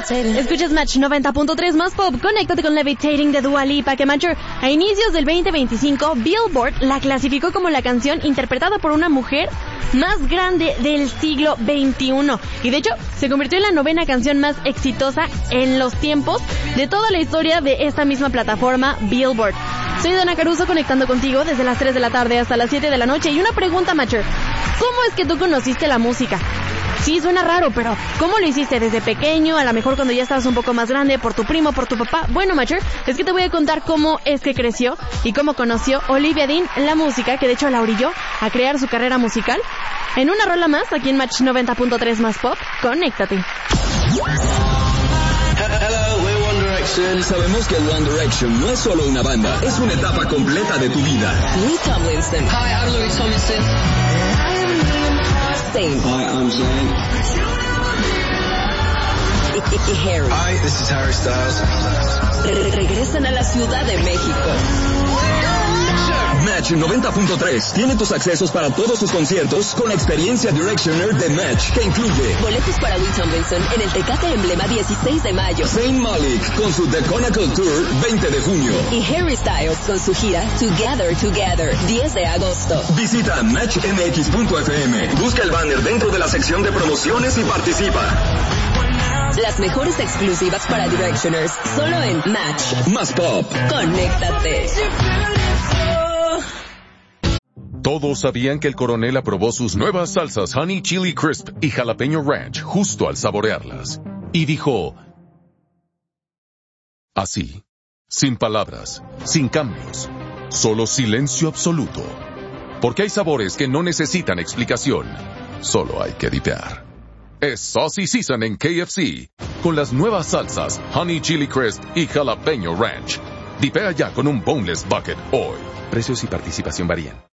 Escuchas Match 90.3 más pop. Conéctate con Levitating de Dua Lipa, que Matcher a inicios del 2025 Billboard la clasificó como la canción interpretada por una mujer más grande del siglo XXI. Y de hecho, se convirtió en la 9ª canción más exitosa en los tiempos de toda la historia de esta misma plataforma Billboard. Soy Dana Caruso, conectando contigo desde las 3 de la tarde hasta las 7 de la noche. Y una pregunta, Matcher. ¿Cómo es que tú conociste la música? Sí, suena raro, pero ¿cómo lo hiciste? ¿Desde pequeño? A lo mejor cuando ya estabas un poco más grande, por tu primo, por tu papá. Bueno, Matcher, es que te voy a contar cómo es que creció y cómo conoció Olivia Dean la música, que de hecho la orilló a crear su carrera musical. En una rola más, aquí en Match 90.3 más pop, conéctate. Sabemos que One Direction no es solo una banda, es una etapa completa de tu vida. Louis Tomlinson. Hi, I'm Louis Tomlinson. Zayn. Hi, I'm Zayn. Y Harry. Hi, this is Harry Styles. Regresan a la Ciudad de México. Match 90.3 tiene tus accesos para todos sus conciertos con la experiencia Directioner de Match, que incluye boletos para Louis Tomlinson en el Tecate Emblema 16 de mayo. Zayn Malik con su The Chronicle Tour 20 de junio. Y Harry Styles con su gira Together 10 de agosto. Visita matchmx.fm, busca el banner dentro de la sección de promociones y participa. Las mejores exclusivas para Directioners, solo en Match. Más pop. Conéctate. Todos sabían que el coronel aprobó sus nuevas salsas Honey Chili Crisp y Jalapeño Ranch justo al saborearlas. Y dijo, así, sin palabras, sin cambios, solo silencio absoluto. Porque hay sabores que no necesitan explicación, solo hay que dipear. Es Saucy Season en KFC, con las nuevas salsas Honey Chili Crisp y Jalapeño Ranch. Dipea ya con un Boneless Bucket hoy. Precios y participación varían.